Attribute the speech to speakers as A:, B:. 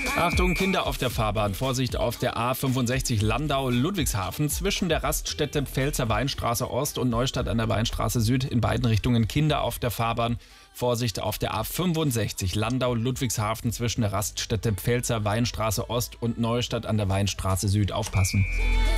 A: Achtung, Kinder auf der Fahrbahn. Vorsicht auf der A65 Landau-Ludwigshafen zwischen der Raststätte Pfälzer Weinstraße Ost und Neustadt an der Weinstraße Süd. In beiden Richtungen Kinder auf der Fahrbahn. Vorsicht auf der A65 Landau-Ludwigshafen zwischen der Raststätte Pfälzer Weinstraße Ost und Neustadt an der Weinstraße Süd. Aufpassen.